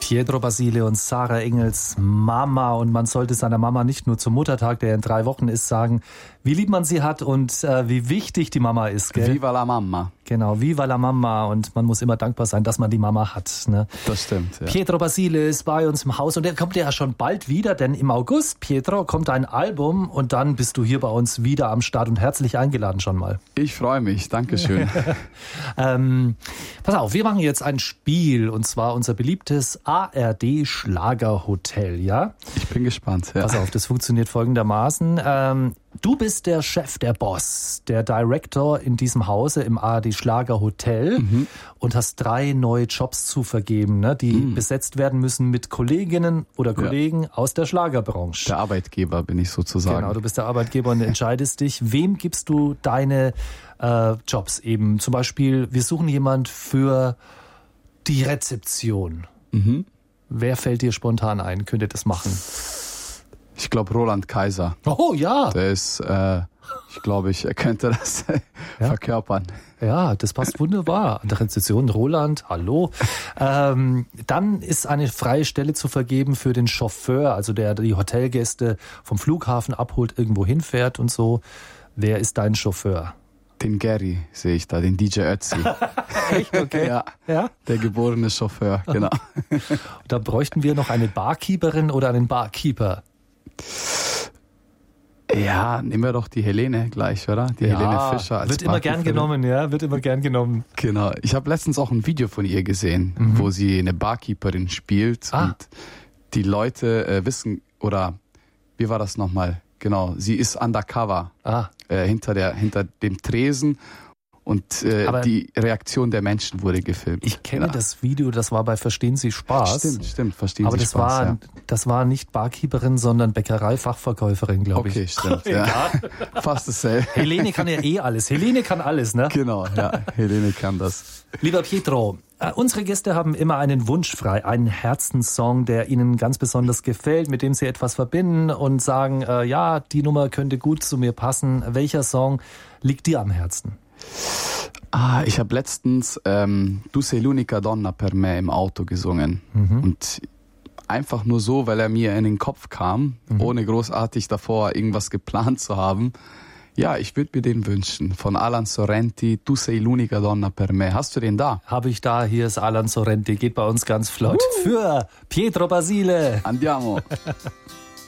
Pietro Basile und Sarah Engels Mama. Und man sollte seiner Mama nicht nur zum Muttertag, der in 3 Wochen ist, sagen, wie lieb man sie hat und wie wichtig die Mama ist. Gell? Viva la Mamma. Genau, Viva la Mamma. Und man muss immer dankbar sein, dass man die Mama hat. Ne? Das stimmt, ja. Pietro Basile ist bei uns im Haus und der kommt ja schon bald wieder, denn im August, Pietro, kommt ein Album und dann bist du hier bei uns wieder am Start und herzlich eingeladen schon mal. Ich freue mich, Dankeschön. Pass auf, wir machen jetzt ein Spiel und zwar unser beliebtes ARD-Schlagerhotel, ja? Ich bin gespannt, ja. Pass auf, das funktioniert folgendermaßen. Du bist der Chef, der Boss, der Director in diesem Hause im ARD-Schlagerhotel und hast 3 neue Jobs zu vergeben, ne, die besetzt werden müssen mit Kolleginnen oder Kollegen aus der Schlagerbranche. Der Arbeitgeber bin ich sozusagen. Genau, du bist der Arbeitgeber und entscheidest dich. Wem gibst du deine Jobs eben? Zum Beispiel, wir suchen jemand für die Rezeption. Wer fällt dir spontan ein? Könnte das machen? Ich glaube Roland Kaiser. Oh ja. Der ist, ich glaube, er könnte das verkörpern. Ja, das passt wunderbar. An der Rezeption Roland, hallo. Dann ist eine freie Stelle zu vergeben für den Chauffeur, also der die Hotelgäste vom Flughafen abholt, irgendwo hinfährt und so. Wer ist dein Chauffeur? Den Gary sehe ich da, den DJ Ötzi. Echt? Okay. Ja, der geborene Chauffeur, genau. Da bräuchten wir noch eine Barkeeperin oder einen Barkeeper. Ja, nehmen wir doch die Helene gleich, oder? Die Helene Fischer als wird immer gern genommen, ja, wird immer gern genommen. Genau. Ich habe letztens auch ein Video von ihr gesehen, wo sie eine Barkeeperin spielt und die Leute wissen, oder wie war das nochmal? Genau, sie ist undercover hinter dem Tresen und die Reaktion der Menschen wurde gefilmt. Ich kenne das Video, das war bei Verstehen Sie Spaß. Stimmt, Verstehen Aber Sie Spaß. Aber das war nicht Barkeeperin, sondern Bäckereifachverkäuferin, glaube ich. Okay, stimmt. Ja. Fast dasselbe. Helene kann ja alles. Helene kann alles, ne? Genau, ja. Helene kann das. Lieber Pietro, unsere Gäste haben immer einen Wunsch frei, einen Herzenssong, der ihnen ganz besonders gefällt, mit dem sie etwas verbinden und sagen, ja, die Nummer könnte gut zu mir passen. Welcher Song liegt dir am Herzen? Ich habe letztens Du sei l'unica donna per me im Auto gesungen. Und einfach nur so, weil er mir in den Kopf kam, ohne großartig davor irgendwas geplant zu haben. Ja, ich würde mir den wünschen. Von Alan Sorrenti, Tu sei l'unica donna per me. Hast du den da? Habe ich da. Hier ist Alan Sorrenti. Geht bei uns ganz flott. Für Pietro Basile. Andiamo.